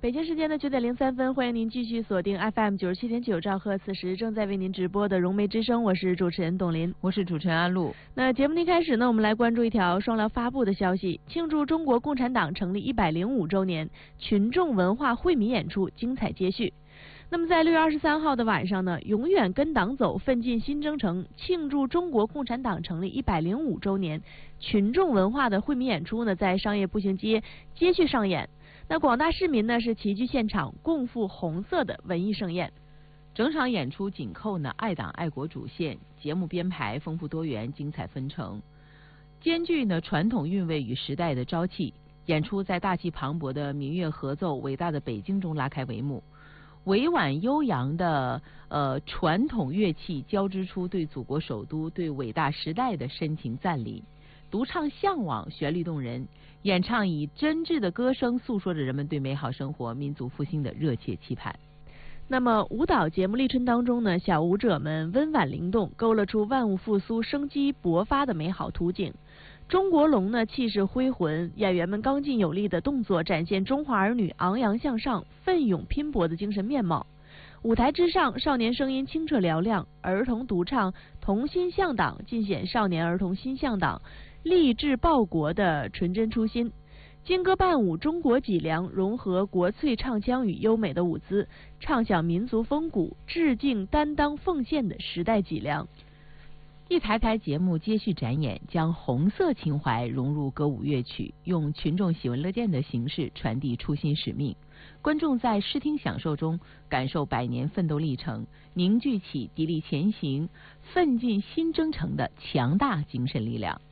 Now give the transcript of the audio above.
北京时间的9:03，欢迎您继续锁定 FM 97.9兆赫，此时正在为您直播的融媒之声，我是主持人董琳， 我是主持人安陆。 那节目的一开始呢，我们来关注一条双聊发布的消息，庆祝中国共产党成立105周年，群众文化惠民演出精彩接续。那么在6月23号的晚上呢，永远跟党走，奋进新征程，庆祝中国共产党成立105周年，群众文化的惠民演出呢，在商业步行街接续上演。那广大市民呢是齐聚现场，共赴红色的文艺盛宴。 整场演出紧扣呢爱党爱国主线，节目编排丰富多元，精彩纷呈，兼具呢传统韵味与时代的朝气。演出在大气磅礴的民乐合奏《伟大的北京》中拉开帷幕，委婉悠扬的传统乐器交织出对祖国首都、对伟大时代的深情赞礼。独唱向往，旋律动人；演唱以真挚的歌声诉说着人们对美好生活、民族复兴的热切期盼。 那么舞蹈节目《立春》当中呢，小舞者们温婉灵动，勾勒出万物复苏、生机勃发的美好图景。中国龙呢气势恢宏，演员们刚劲有力的动作展现中华儿女昂扬向上、奋勇拼搏的精神面貌。舞台之上，少年声音清澈嘹亮，儿童独唱同心向党，尽显少年儿童心向党、立志报国的纯真初心。金歌伴舞，中国脊梁，融合国粹唱腔与优美的舞姿，唱响民族风骨，致敬担当奉献的时代脊梁。 一台台节目接续展演，将红色情怀融入歌舞乐曲，用群众喜闻乐见的形式传递初心使命。观众在视听享受中感受100年奋斗历程，凝聚起砥砺前行、奋进新征程的强大精神力量。